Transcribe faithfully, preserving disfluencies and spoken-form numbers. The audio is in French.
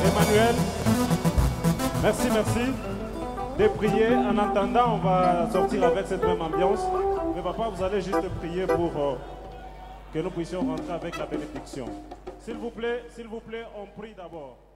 Emmanuel. Merci, merci. De prier. En attendant, on va sortir avec cette même ambiance. Mais papa, vous allez juste prier pour euh, que nous puissions rentrer avec la bénédiction. S'il vous plaît, s'il vous plaît, on prie d'abord.